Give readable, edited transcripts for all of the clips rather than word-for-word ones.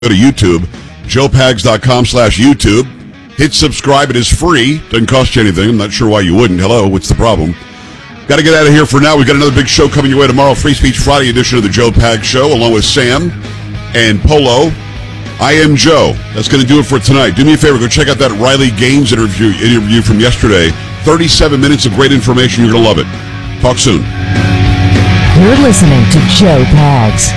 Go to YouTube, joepags.com/YouTube. Hit subscribe. It is free. Doesn't cost you anything. I'm not sure why you wouldn't. Hello, what's the problem? Got to get out of here for now. We've got another big show coming your way tomorrow. Free Speech Friday edition of the Joe Pags Show, along with Sam and Polo. I am Joe. That's going to do it for tonight. Do me a favor. Go check out that Riley Gaines interview from yesterday. 37 minutes of great information. You're going to love it. Talk soon. You're listening to Joe Pags.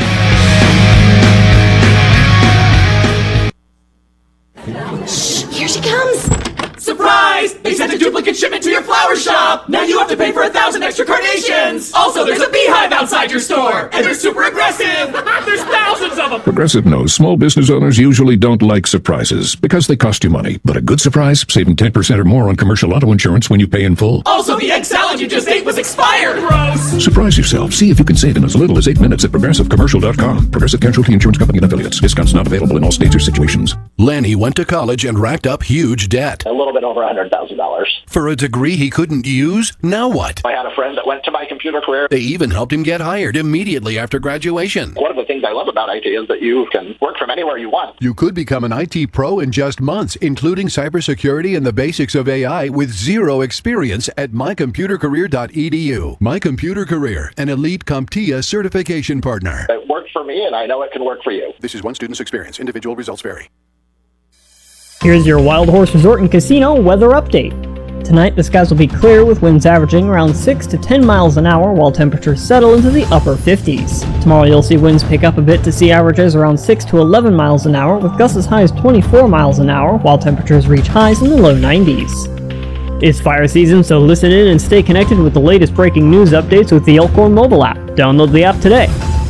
Here she comes! Surprise! They sent a duplicate shipment to your flower shop! Now you have to pay for 1,000 extra carnations! Also, there's a beehive outside your store! And they're super aggressive! There's thousands of them! Progressive knows small business owners usually don't like surprises because they cost you money. But a good surprise, saving 10% or more on commercial auto insurance when you pay in full. Also, the egg salad you just ate was expired! Gross! Surprise yourself. See if you can save in as little as 8 minutes at progressivecommercial.com. Progressive Casualty Insurance Company and affiliates. Discounts not available in all states or situations. Lanny went to college and racked up huge debt. A little bit over $100,000. For a degree he couldn't use? Now what? I had a friend that went to my computer career. They even helped him get hired immediately after graduation. One of the things I love about IT is that you can work from anywhere you want. You could become an IT pro in just months, including cybersecurity and the basics of AI with zero experience at mycomputercareer.edu. My Computer Career, an elite CompTIA certification partner. It worked for me, and I know it can work for you. This is one student's experience. Individual results vary. Here's your Wild Horse Resort and Casino weather update. Tonight, the skies will be clear with winds averaging around 6 to 10 miles an hour while temperatures settle into the upper 50s. Tomorrow, you'll see winds pick up a bit to see averages around 6 to 11 miles an hour with gusts as high as 24 miles an hour while temperatures reach highs in the low 90s. It's fire season, so listen in and stay connected with the latest breaking news updates with the Elkhorn mobile app. Download the app today.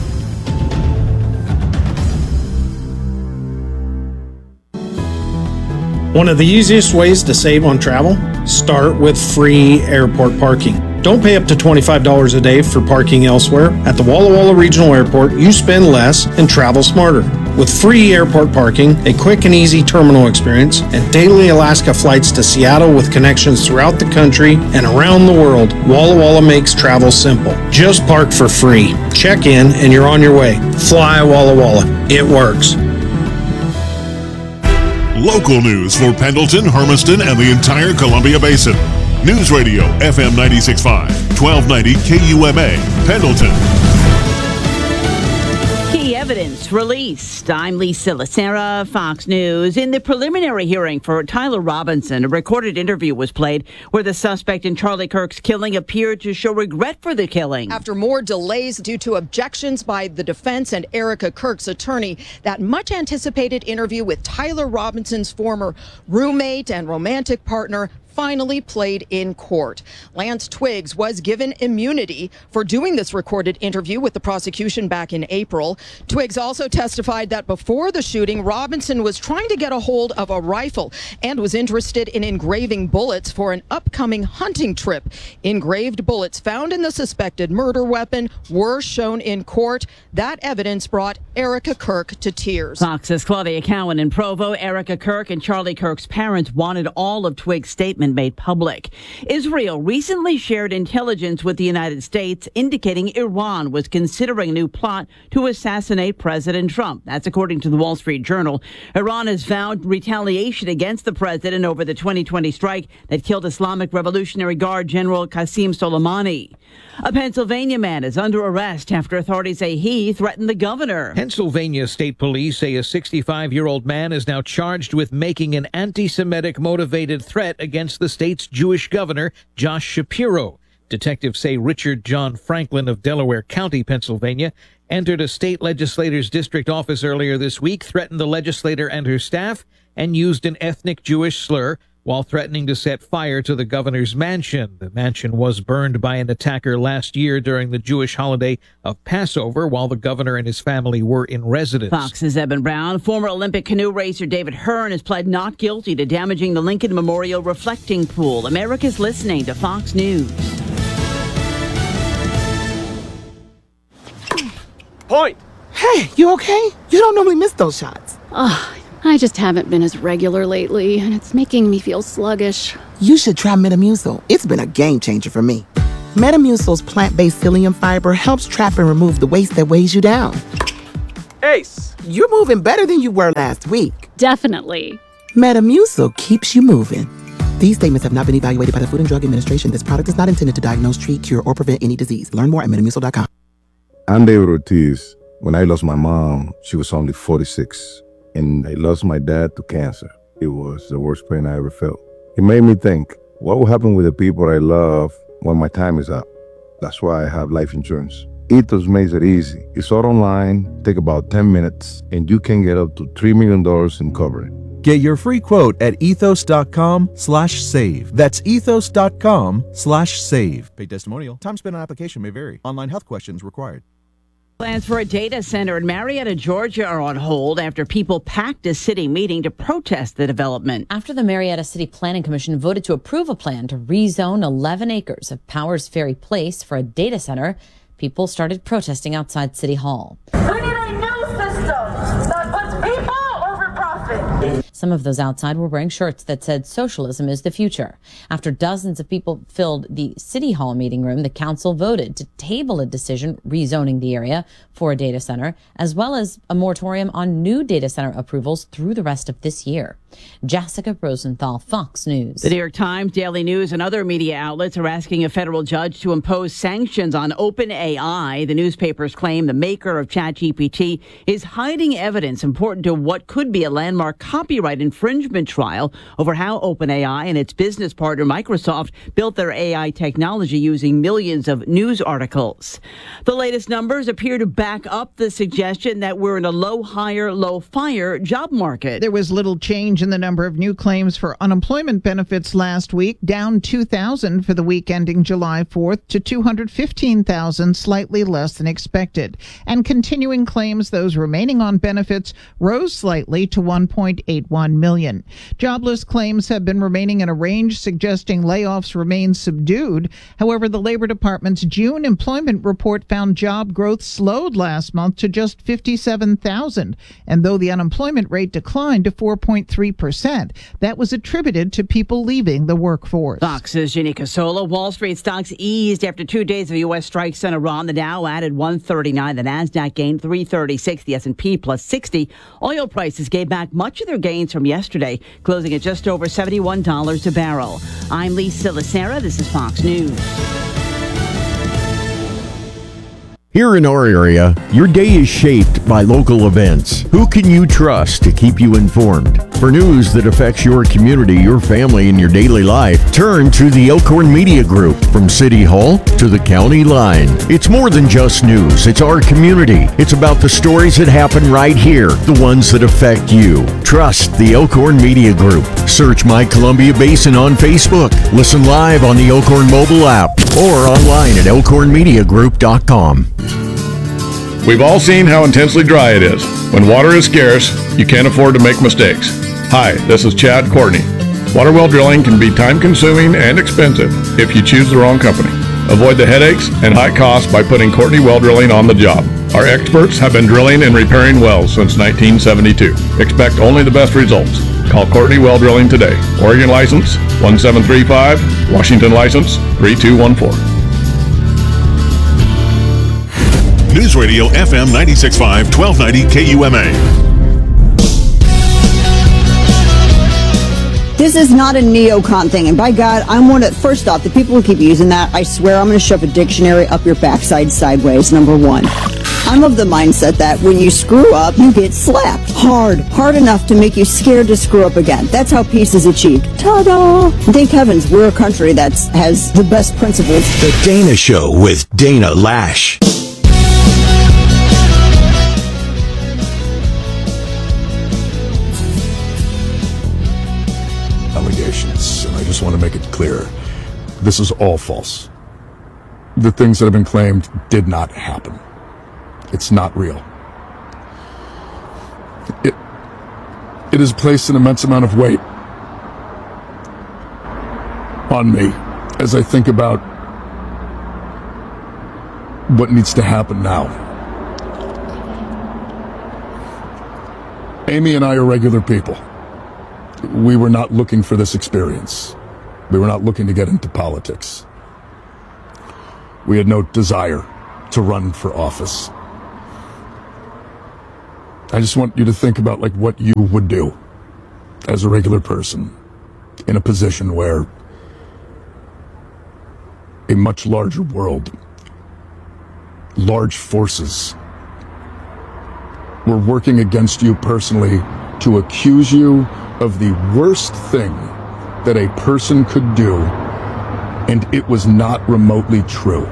One of the easiest ways to save on travel? Start with free airport parking. Don't pay up to $25 a day for parking elsewhere. At the Walla Walla Regional Airport, you spend less and travel smarter. With free airport parking, a quick and easy terminal experience, and daily Alaska flights to Seattle with connections throughout the country and around the world, Walla Walla makes travel simple. Just park for free. Check in and you're on your way. Fly Walla Walla. It works. Local news for Pendleton, Hermiston, and the entire Columbia Basin. News Radio, FM 96.5, 1290 KUMA, Pendleton. Key evidence released. I'm Lisa Lacera, Fox News. In the preliminary hearing for Tyler Robinson, a recorded interview was played where the suspect in Charlie Kirk's killing appeared to show regret for the killing. After more delays due to objections by the defense and Erica Kirk's attorney, that much anticipated interview with Tyler Robinson's former roommate and romantic partner finally played in court. Lance Twiggs was given immunity for doing this recorded interview with the prosecution back in April. Twiggs also testified that before the shooting, Robinson was trying to get a hold of a rifle and was interested in engraving bullets for an upcoming hunting trip. Engraved bullets found in the suspected murder weapon were shown in court. That evidence brought Erica Kirk to tears. Fox's Claudia Cowan in Provo. Erica Kirk and Charlie Kirk's parents wanted all of Twiggs' statement made public. Israel recently shared intelligence with the United States indicating Iran was considering a new plot to assassinate President Trump. That's according to the Wall Street Journal. Iran has vowed retaliation against the president over the 2020 strike that killed Islamic Revolutionary Guard General Qasem Soleimani. A Pennsylvania man is under arrest after authorities say he threatened the governor. Pennsylvania State Police say a 65-year-old man is now charged with making an anti-Semitic motivated threat against the state's Jewish governor, Josh Shapiro. Detectives say Richard John Franklin of Delaware County, Pennsylvania, entered a state legislator's district office earlier this week, threatened the legislator and her staff, and used an ethnic Jewish slur while threatening to set fire to the governor's mansion. The mansion was burned by an attacker last year during the Jewish holiday of Passover while the governor and his family were in residence. Fox's Evan Brown. Former Olympic canoe racer David Hearn has pled not guilty to damaging the Lincoln Memorial reflecting pool. America's listening to Fox News. Point! Hey, you okay? You don't normally miss those shots. I just haven't been as regular lately, and it's making me feel sluggish. You should try Metamucil. It's been a game changer for me. Metamucil's plant-based psyllium fiber helps trap and remove the waste that weighs you down. Ace, you're moving better than you were last week. Definitely. Metamucil keeps you moving. These statements have not been evaluated by the Food and Drug Administration. This product is not intended to diagnose, treat, cure, or prevent any disease. Learn more at metamucil.com. I'm David Ortiz. When I lost my mom, she was only 46. And I lost my dad to cancer. It was the worst pain I ever felt. It made me think, what will happen with the people I love when my time is up? That's why I have life insurance. Ethos makes it easy. It's all online, take about 10 minutes, and you can get up to $3 million in coverage. Get your free quote at ethos.com/save. That's ethos.com/save. Paid testimonial. Time spent on application may vary. Online health questions required. Plans for a data center in Marietta, Georgia are on hold after people packed a city meeting to protest the development. After the Marietta City Planning Commission voted to approve a plan to rezone 11 acres of Powers Ferry Place for a data center, people started protesting outside City Hall. We need a new system that puts people over profit. Some of those outside were wearing shirts that said socialism is the future. After dozens of people filled the City Hall meeting room, the council voted to table a decision rezoning the area for a data center, as well as a moratorium on new data center approvals through the rest of this year. Jessica Rosenthal, Fox News. The New York Times, Daily News, and other media outlets are asking a federal judge to impose sanctions on OpenAI. The newspapers claim the maker of ChatGPT is hiding evidence important to what could be a landmark copyright infringement trial over how OpenAI and its business partner Microsoft built their AI technology using millions of news articles. The latest numbers appear to back up the suggestion that we're in a low hire, low fire job market. There was little change in the number of new claims for unemployment benefits last week, down 2,000 for the week ending July 4th to 215,000, slightly less than expected. And continuing claims, those remaining on benefits, rose slightly to 1.81 million. Jobless claims have been remaining in a range, suggesting layoffs remain subdued. However, the Labor Department's June employment report found job growth slowed last month to just 57,000. And though the unemployment rate declined to 4.3%, that was attributed to people leaving the workforce. Fox's Ginny Casola. Wall Street stocks eased after 2 days of U.S. strikes on Iran. The Dow added 139. The Nasdaq gained 336. The S&P plus 60. Oil prices gave back much of their gains from yesterday, closing at just over $71 a barrel. I'm Lisa Lacera. This is Fox News. Here in our area, your day is shaped by local events. Who can you trust to keep you informed? For news that affects your community, your family, and your daily life, turn to the Elkhorn Media Group. From City Hall to the county line. It's more than just news. It's our community. It's about the stories that happen right here, the ones that affect you. Trust the Elkhorn Media Group. Search My Columbia Basin on Facebook. Listen live on the Elkhorn mobile app or online at elkhornmediagroup.com. We've all seen how intensely dry it is. When water is scarce, you can't afford to make mistakes. Hi, this is Chad Courtney. Water well drilling can be time-consuming and expensive if you choose the wrong company. Avoid the headaches and high costs by putting Courtney Well Drilling on the job. Our experts have been drilling and repairing wells since 1972. Expect only the best results. Call Courtney Well Drilling today. Oregon license 1735, Washington license 3214. News Radio FM 96.5, 1290 KUMA. This is not a neocon thing, and by God, I'm one of, first off, the people who keep using that, I swear I'm going to shove a dictionary up your backside sideways, number one. I'm of the mindset that when you screw up, you get slapped hard enough to make you scared to screw up again. That's how peace is achieved. Ta-da! Thank heavens we're a country that has the best principles. The Dana Show with Dana Lash. Allegations, and I just want to make it clear, this is all false. The things that have been claimed did not happen. It's not real. It has placed an immense amount of weight on me as I think about what needs to happen now. Amy and I are regular people. We were not looking for this experience. We were not looking to get into politics. We had no desire to run for office. I just want you to think about like what you would do as a regular person in a position where a much larger world, large forces were working against you personally to accuse you of the worst thing that a person could do, and it was not remotely true.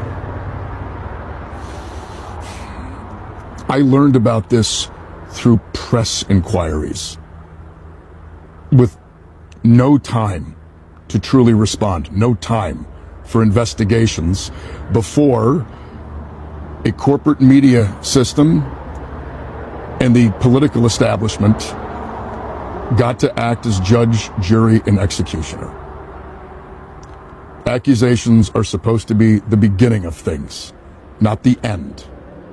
I learned about this through press inquiries with no time to truly respond, no time for investigations before a corporate media system and the political establishment got to act as judge, jury, and executioner. Accusations are supposed to be the beginning of things, not the end.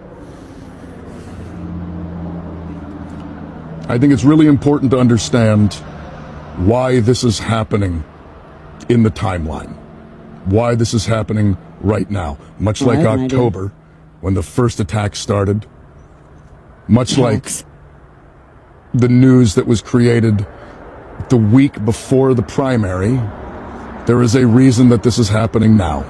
I think it's really important to understand why this is happening in the timeline, why this is happening right now, much like October, when the first attack started, much like the news that was created the week before the primary. There is a reason that this is happening now.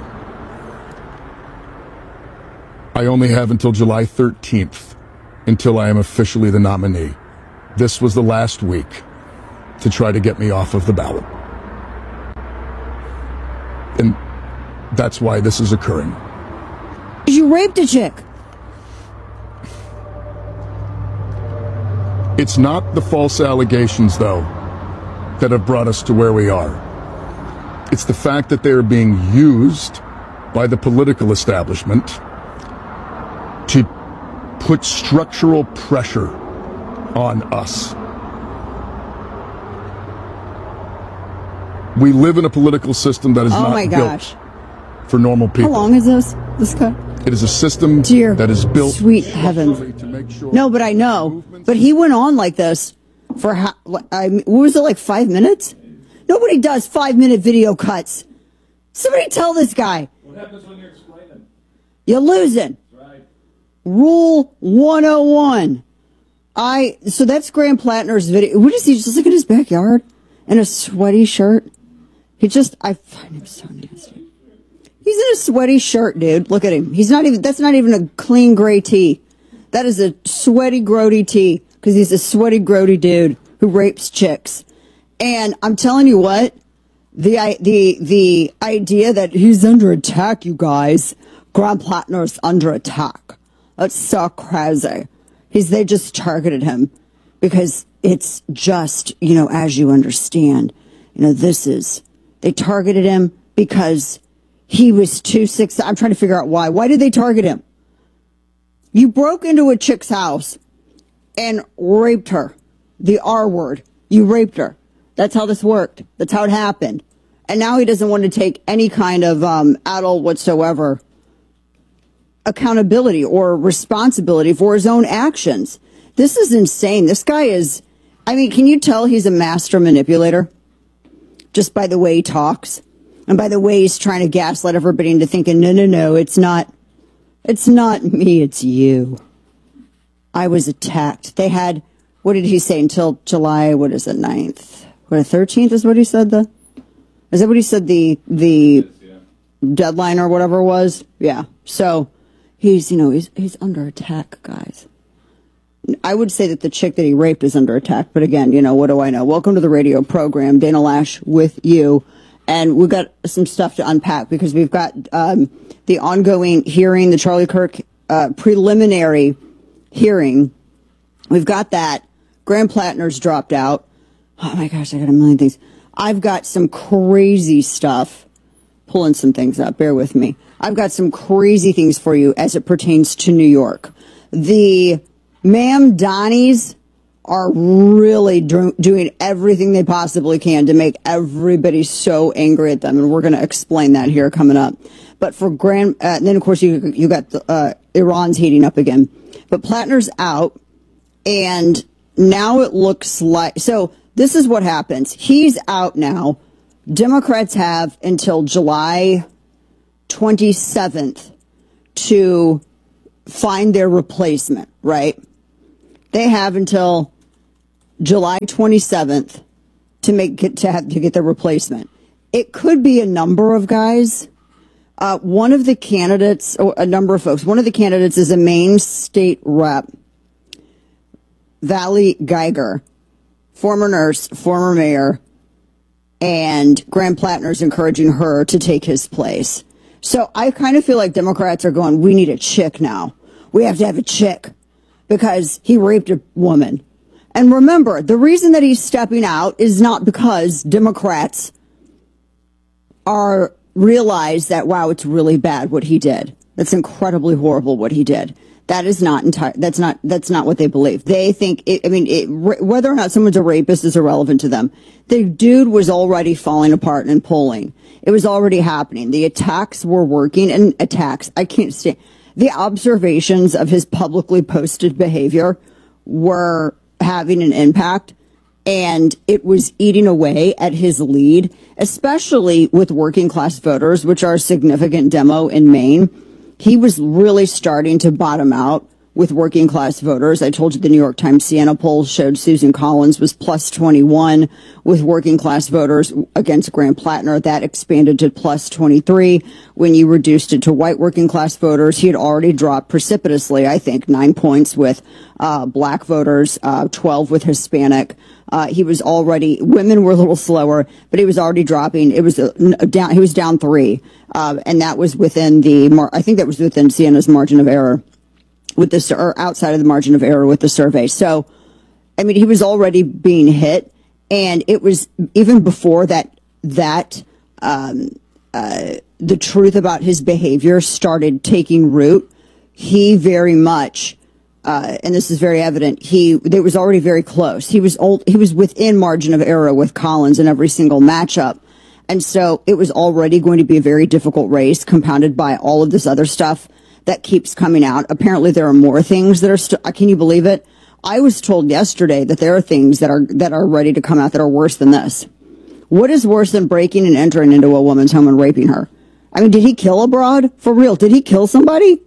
I only have until July 13th until I am officially the nominee. This was the last week to try to get me off of the ballot. And that's why this is occurring. You raped a chick. It's not the false allegations, though, that have brought us to where we are. It's the fact that they are being used by the political establishment to put structural pressure on us. We live in a political system that is not built for normal people. How long is this cut? It is a system that is built sweet heavens. to make sure. No, but I know. But he went on like this for what was it, like 5 minutes? Nobody does 5-minute video cuts. Somebody tell this guy. What happens when you're explaining? You're losing. That's right. Rule 101. So that's Graham Plattner's video. What is he, just like in his backyard in a sweaty shirt? I find him so nasty. He's in a sweaty shirt, dude. Look at him. That's not even a clean gray tee. That is a sweaty, grody tee, because he's a sweaty, grody dude who rapes chicks. And I'm telling you what, the idea that he's under attack, you guys, Graham Plattner's under attack. That's so crazy. They just targeted him because it's just, as you understand, they targeted him because he was too sick. I'm trying to figure out why. Why did they target him? You broke into a chick's house and raped her. The R word. You raped her. That's how this worked. That's how it happened. And now he doesn't want to take any kind of adult whatsoever accountability or responsibility for his own actions. This is insane. This guy is, can you tell he's a master manipulator? Just by the way he talks. And by the way he's trying to gaslight everybody into thinking, no, it's not me, it's you. I was attacked. They had, what did he say, until July, 9th? 13th is what he said, is that what he said the deadline or whatever it was? Yeah. So he's under attack, guys. I would say that the chick that he raped is under attack, but again, what do I know? Welcome to the radio program, Dana Lash with you. And we've got some stuff to unpack because we've got the ongoing hearing, the Charlie Kirk preliminary hearing. We've got that. Graham Plattner's dropped out. Oh my gosh, I got a million things. I've got some crazy stuff. Pulling some things up. Bear with me. I've got some crazy things for you as it pertains to New York. The Ma'am Donnies are really doing everything they possibly can to make everybody so angry at them. And we're going to explain that here coming up. But for and then of course you got Iran's heating up again. But Plattner's out, and now it looks like, so this is what happens. He's out now. Democrats have until July 27th to find their replacement, right? They have until July 27th to get their replacement. It could be a number of guys. One of the candidates, or a number of folks, one of the candidates is a Maine state rep, Valley Geiger, former nurse, former mayor, and Graham Plattner's encouraging her to take his place. So I kind of feel like Democrats are going, we need a chick now. We have to have a chick because he raped a woman. And remember, the reason that he's stepping out is not because Democrats realize that, wow, it's really bad what he did. That's incredibly horrible what he did. That is not that's not what they believe. They think whether or not someone's a rapist is irrelevant to them. The dude was already falling apart in polling. It was already happening. The attacks were working, and I can't stand the observations of his publicly posted behavior were having an impact, and it was eating away at his lead, especially with working class voters, which are a significant demo in Maine. He was really starting to bottom out with working class voters. I told you the New York Times Siena poll showed Susan Collins was plus 21 with working class voters against Graham Plattner. That expanded to plus 23 when you reduced it to white working class voters. He had already dropped precipitously, I think, 9 points with black voters, 12 with Hispanic. He was already, women were a little slower, but he was already dropping. It was down, he was down 3. And that was within I think that was within Siena's margin of error with this, or outside of the margin of error with the survey. So, I mean, he was already being hit, and it was even before that, the truth about his behavior started taking root. He very much, and this is very evident, it was already very close. He was within margin of error with Collins in every single matchup. And so it was already going to be a very difficult race, compounded by all of this other stuff that keeps coming out. Apparently there are more things that are can you believe it? I was told yesterday that there are things that are ready to come out that are worse than this. What is worse than breaking and entering into a woman's home and raping her? I mean, did he kill a broad? For real? Did he kill somebody?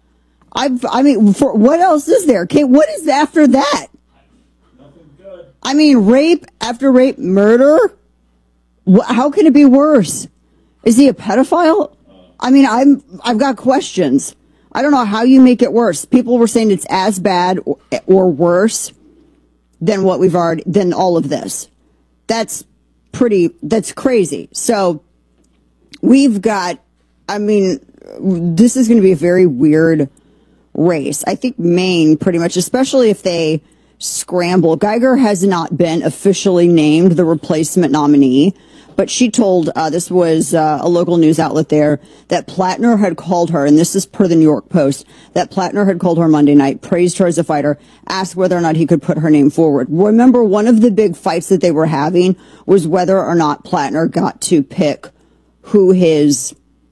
What else is there? Okay, what is after that? Nothing good. I mean, rape after rape, murder? How can it be worse? Is he a pedophile? I mean, I've got questions. I don't know how you make it worse. People were saying it's as bad or worse than than all of this. That's crazy. So we've got, this is going to be a very weird race. I think Maine pretty much, especially if they scramble. Geiger has not been officially named the replacement nominee, but she told, this was a local news outlet there, that Plattner had called her, and this is per the New York Post, that Plattner had called her Monday night, praised her as a fighter, asked whether or not he could put her name forward. Remember, one of the big fights that they were having was whether or not Plattner got to pick who his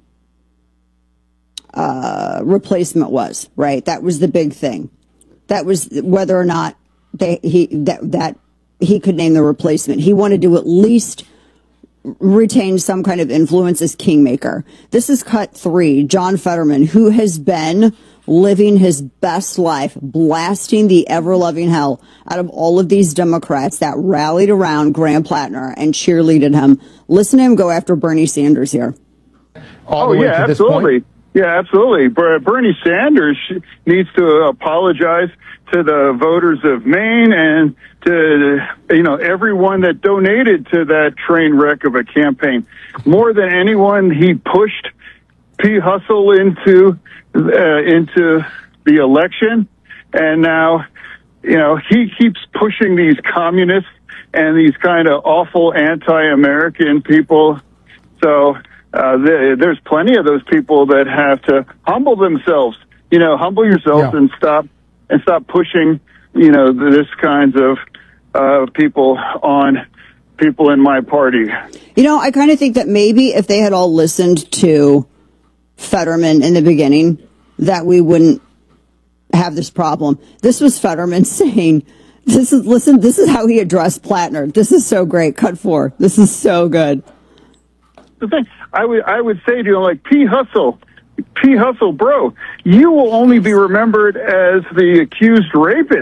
replacement was, right? That was the big thing. That was whether or not he could name the replacement. He wanted to at least retain some kind of influence as kingmaker. This is cut 3. John Fetterman, who has been living his best life, blasting the ever-loving hell out of all of these Democrats that rallied around Graham Plattner and cheerleaded him. Listen to him go after Bernie Sanders here. Yeah, absolutely. Yeah, absolutely. Bernie Sanders needs to apologize to the voters of Maine and to, everyone that donated to that train wreck of a campaign. More than anyone, he pushed P. Hustle into the election. And now, he keeps pushing these communists and these kind of awful anti-American people. So, there's plenty of those people that have to humble themselves. Humble yourself and stop pushing, this kinds of people on people in my party. I kind of think that maybe if they had all listened to Fetterman in the beginning, that we wouldn't have this problem. This was Fetterman saying, this is how he addressed Plattner. This is so great. Cut 4. This is so good. The thing I would say to you, like, P. Hustle, bro, you will only be remembered as the accused rapist.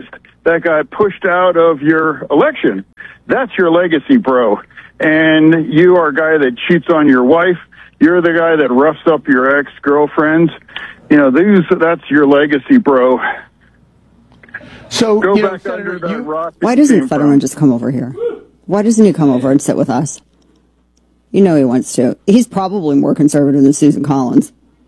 that got pushed out of your election. That's your legacy, bro. And you are a guy that cheats on your wife. You're the guy that roughs up your ex-girlfriends. That's your legacy, bro. So, go back Senator, under that rock. Why doesn't Fetterman just come over here? Why doesn't he come over and sit with us? He wants to. He's probably more conservative than Susan Collins.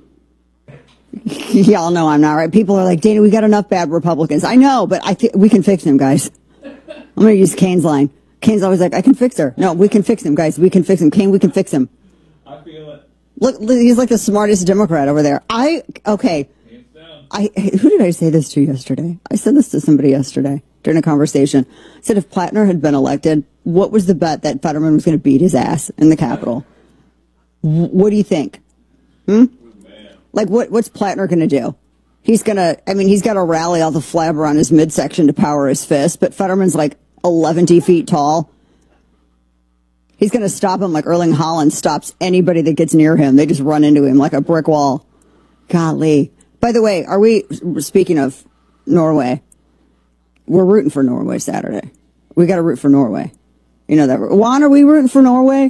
Y'all know I'm not right. People are like, Dana, we got enough bad Republicans. I know, but we can fix him, guys. I'm going to use Kane's line. Kane's always like, I can fix her. No, we can fix him, guys. We can fix him. Kane, we can fix him. I feel it. Look, he's like the smartest Democrat over there. Who did I say this to yesterday? I said this to somebody yesterday during a conversation. I said if Plattner had been elected, what was the bet that Fetterman was going to beat his ass in the Capitol? What do you think? Like, what's Plattner going to do? He's got to rally all the flabber on his midsection to power his fist, but Fetterman's like 11 feet tall. He's going to stop him like Erling Haaland stops anybody that gets near him. They just run into him like a brick wall. Golly. By the way, speaking of Norway, we're rooting for Norway Saturday. We got to root for Norway. You know that. Juan, are we rooting for Norway?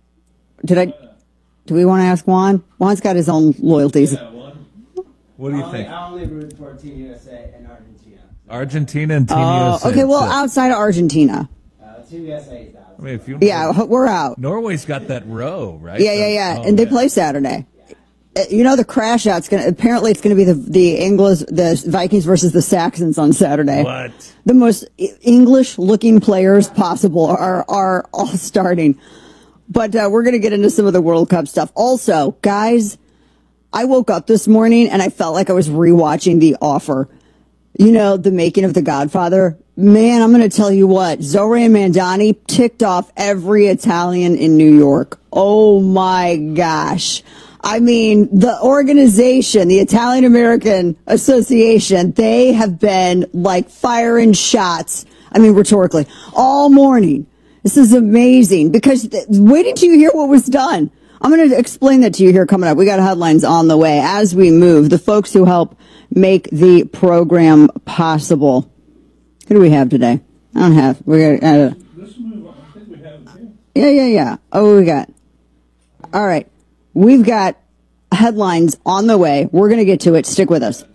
Do we want to ask Juan? Juan's got his own loyalties. Yeah, Juan. What do you think? I only root for Team USA and Argentina. Argentina and Team USA. Okay, well, outside of Argentina. Team USA is out. I mean, we're out. Norway's got that row, right? Yeah. And they play Saturday. The crash out's apparently it's going to be the Vikings versus the Saxons on Saturday. What? The most English looking players possible are all starting. But we're going to get into some of the World Cup stuff. Also, guys, I woke up this morning and I felt like I was rewatching The Offer. The making of The Godfather. Man, I'm going to tell you what, Zoe and Mandani ticked off every Italian in New York. Oh my gosh. I mean, the organization, the Italian American Association, they have been like firing shots. I mean, rhetorically, all morning. This is amazing because waiting till you hear what was done. I'm going to explain that to you here coming up. We got headlines on the way as we move. The folks who help make the program possible. Who do we have today? I don't have. We got. Let's move on. I think we have it here. Yeah. Oh, we got. All right. We've got headlines on the way. We're going to get to it. Stick with us.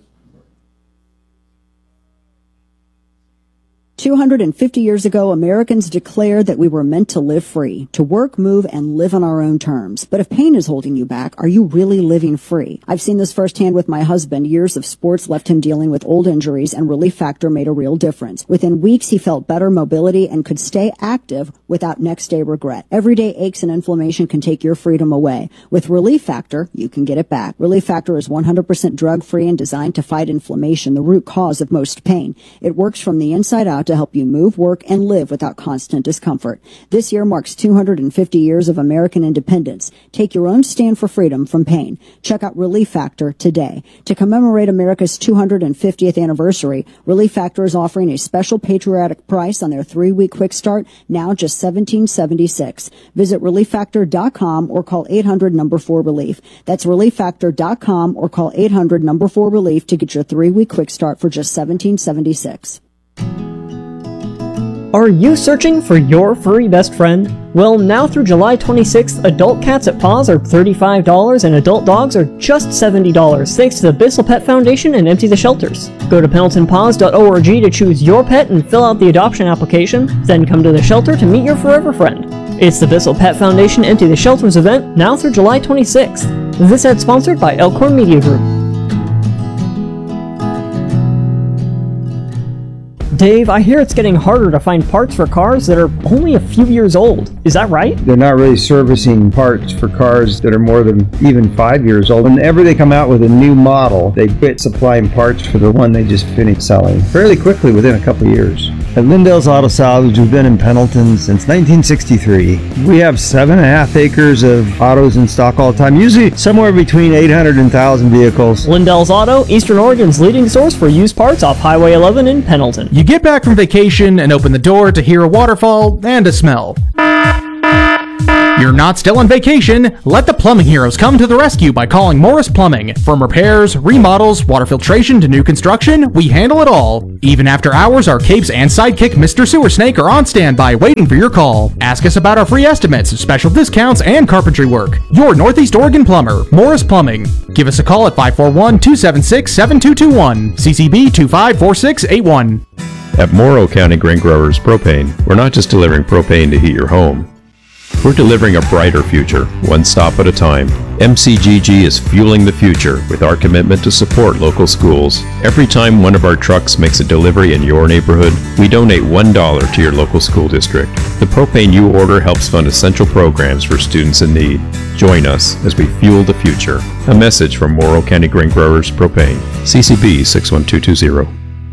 250 years ago, Americans declared that we were meant to live free, to work, move, and live on our own terms. But if pain is holding you back, are you really living free? I've seen this firsthand with my husband. Years of sports left him dealing with old injuries, and Relief Factor made a real difference. Within weeks, he felt better mobility and could stay active without next-day regret. Everyday aches and inflammation can take your freedom away. With Relief Factor, you can get it back. Relief Factor is 100% drug-free and designed to fight inflammation, the root cause of most pain. It works from the inside out to help you move, work, and live without constant discomfort. This year marks 250 years of American independence. Take your own stand for freedom from pain. Check out Relief Factor today. To commemorate America's 250th anniversary, Relief Factor is offering a special patriotic price on their 3-week quick start, now just $17.76. Visit ReliefFactor.com or call 800-4RELIEF. That's ReliefFactor.com or call 800-4RELIEF to get your 3-week quick start for just $17.76. Are you searching for your furry best friend? Well, now through July 26th, adult cats at Paws are $35 and adult dogs are just $70, thanks to the Bissell Pet Foundation and Empty the Shelters. Go to PendletonPaws.org to choose your pet and fill out the adoption application, then come to the shelter to meet your forever friend. It's the Bissell Pet Foundation Empty the Shelters event, now through July 26th. This ad sponsored by Elkhorn Media Group. Dave, I hear it's getting harder to find parts for cars that are only a few years old. Is that right? They're not really servicing parts for cars that are more than even 5 years old. Whenever they come out with a new model, they quit supplying parts for the one they just finished selling fairly quickly within a couple of years. At Lindell's Auto Salvage, we've been in Pendleton since 1963. We have 7.5 acres of autos in stock all the time, usually somewhere between 800 and 1,000 vehicles. Lindell's Auto, Eastern Oregon's leading source for used parts off Highway 11 in Pendleton. You get back from vacation and open the door to hear a waterfall and a smell. You're not still on vacation. Let the plumbing heroes come to the rescue by calling Morris Plumbing. From repairs, remodels, water filtration to new construction, we handle it all. Even after hours, our capes and sidekick Mr. Sewer Snake are on standby waiting for your call. Ask us about our free estimates, special discounts, and carpentry work. Your Northeast Oregon plumber, Morris Plumbing. Give us a call at 541-276-7221. CCB 254681. At Morrow County Grain Growers Propane, we're not just delivering propane to heat your home. We're delivering a brighter future, one stop at a time. MCGG is fueling the future with our commitment to support local schools. Every time one of our trucks makes a delivery in your neighborhood, we donate $1 to your local school district. The propane you order helps fund essential programs for students in need. Join us as we fuel the future. A message from Morrow County Grain Growers Propane, CCB 61220.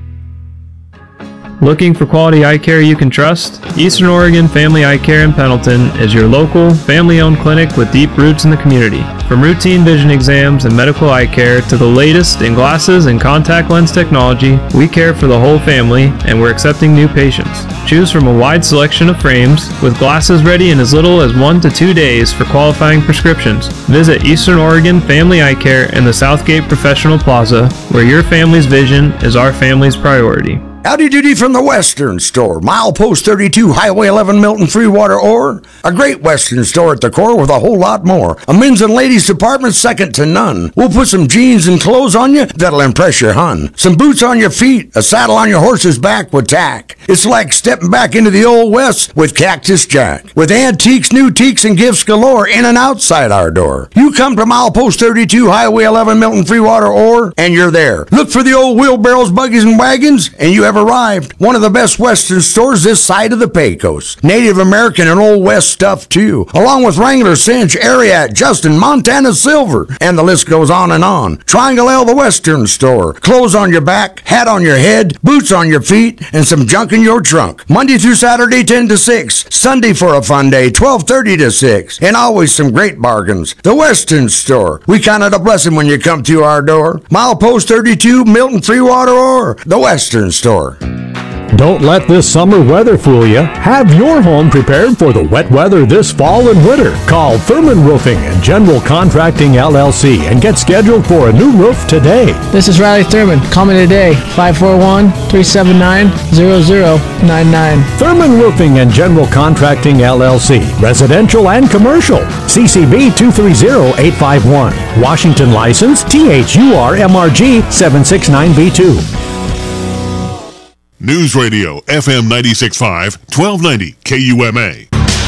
Looking for quality eye care you can trust? Eastern Oregon Family Eye Care in Pendleton is your local, family-owned clinic with deep roots in the community. From routine vision exams and medical eye care to the latest in glasses and contact lens technology, we care for the whole family and we're accepting new patients. Choose from a wide selection of frames with glasses ready in as little as 1 to 2 days for qualifying prescriptions. Visit Eastern Oregon Family Eye Care in the Southgate Professional Plaza, where your family's vision is our family's priority. Howdy doody from the Western Store, milepost 32, Highway 11, Milton Freewater Ore. A great Western store at the core with a whole lot more. A men's and ladies department second to none. We'll put some jeans and clothes on you that'll impress your hun. Some boots on your feet, a saddle on your horse's back with tack. It's like stepping back into the old West with Cactus Jack. With antiques, new teaks, and gifts galore in and outside our door. You come to milepost 32, Highway 11, Milton Freewater Ore, and you're there. Look for the old wheelbarrows, buggies, and wagons, and you have arrived. One of the best Western stores this side of the Pecos. Native American and Old West stuff too, along with Wrangler, Cinch, Ariat, Justin, Montana Silver, and the list goes on and on. Triangle L, the Western Store. Clothes on your back, hat on your head, boots on your feet, and some junk in your trunk. Monday through Saturday 10 to 6. Sunday for a fun day 12:30 to 6. And always some great bargains. The Western Store. We count it a blessing when you come through our door. Milepost 32, Milton Freewater Ore. The Western Store. Don't let this summer weather fool you. Have your home prepared for the wet weather this fall and winter. Call Thurman Roofing and General Contracting LLC and get scheduled for a new roof today. This is Riley Thurman. Call me today, 541-379-0099. Thurman Roofing and General Contracting LLC. Residential and commercial. CCB 230851. Washington license THURMRG 769B2. News Radio, FM 96.5, 1290 KUMA.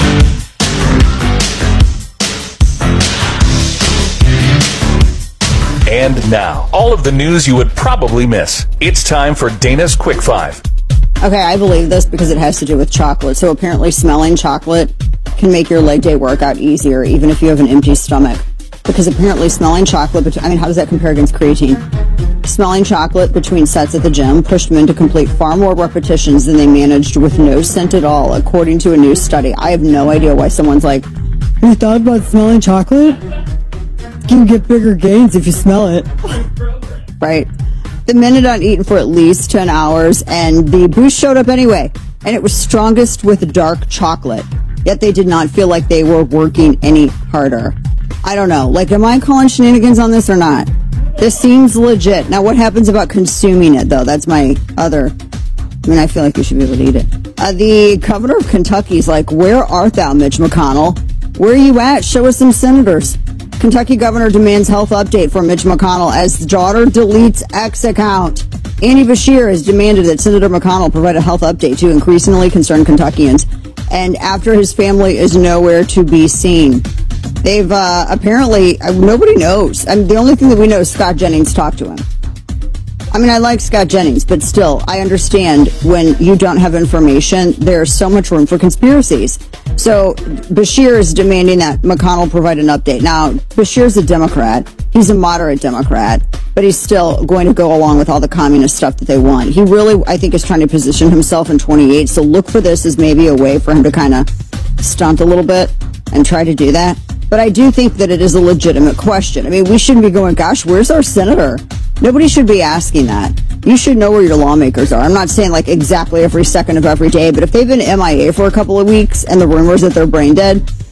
And now, all of the news you would probably miss. It's time for Dana's Quick Five. Okay, I believe this because it has to do with chocolate. So apparently smelling chocolate can make your leg day workout easier, even if you have an empty stomach. Because apparently smelling chocolate, how does that compare against creatine? Smelling chocolate between sets at the gym pushed men to complete far more repetitions than they managed with no scent at all, according to a new study. I have no idea why someone's like, have you thought about smelling chocolate? You can get bigger gains if you smell it. Right. The men had not eaten for at least 10 hours, and the boost showed up anyway. And it was strongest with dark chocolate. Yet they did not feel like they were working any harder. I don't know. Am I calling shenanigans on this or not? This seems legit. Now, what happens about consuming it, though? That's my other... I feel like you should be able to eat it. The governor of Kentucky's like, where art thou, Mitch McConnell? Where are you at? Show us some senators. Kentucky governor demands health update from Mitch McConnell as daughter deletes X account. Andy Beshear has demanded that Senator McConnell provide a health update to increasingly concerned Kentuckians. And after his family is nowhere to be seen. They've apparently, nobody knows. The only thing that we know is Scott Jennings talked to him. I like Scott Jennings, but still, I understand when you don't have information, there's so much room for conspiracies. So Beshear is demanding that McConnell provide an update. Now, Beshear's a Democrat. He's a moderate Democrat, but he's still going to go along with all the communist stuff that they want. He really, I think, is trying to position himself in 28. So look for this as maybe a way for him to kind of stunt a little bit and try to do that. But I do think that it is a legitimate question. We shouldn't be going, gosh, where's our senator? Nobody should be asking that. You should know where your lawmakers are. I'm not saying exactly every second of every day, but if they've been MIA for a couple of weeks and the rumors that they're brain dead,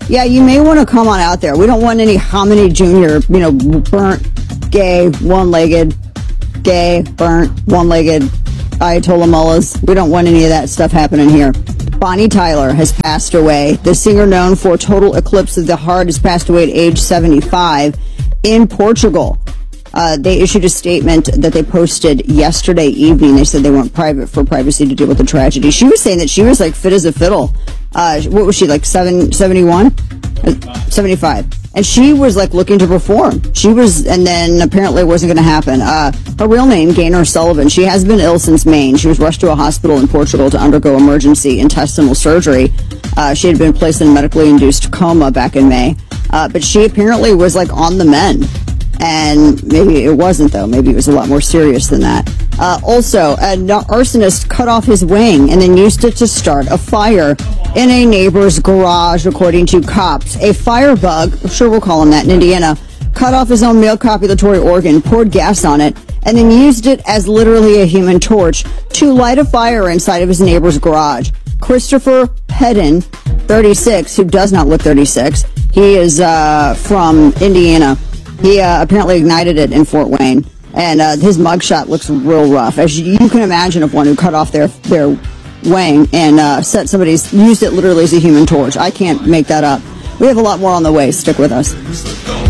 yeah, you may want to come on out there. We don't want any Hominy Jr., burnt, gay, one-legged, burnt, one-legged Ayatollah mullahs. We don't want any of that stuff happening here. Bonnie Tyler has passed away. The singer known for Total Eclipse of the Heart has passed away at age 75 in Portugal. They issued a statement that they posted yesterday evening. They said they went private for privacy to deal with the tragedy. She was saying that she was like fit as a fiddle. What was she, like 71? 75. And she was like looking to perform. And then apparently it wasn't going to happen. Her real name, Gaynor Sullivan. She has been ill since May. She was rushed to a hospital in Portugal to undergo emergency intestinal surgery. She had been placed in a medically induced coma back in May. But she apparently was like on the mend. And maybe it wasn't, though. Maybe it was a lot more serious than that. Also, an arsonist cut off his wing and then used it to start a fire in a neighbor's garage, according to cops. A firebug, I'm sure we'll call him that in Indiana, cut off his own male copulatory organ, poured gas on it, and then used it as literally a human torch to light a fire inside of his neighbor's garage. Christopher Pedden, 36, who does not look 36. He is from Indiana. He apparently ignited it in Fort Wayne, and his mugshot looks real rough. As you can imagine, of one who cut off their wing and used it literally as a human torch. I can't make that up. We have a lot more on the way. Stick with us.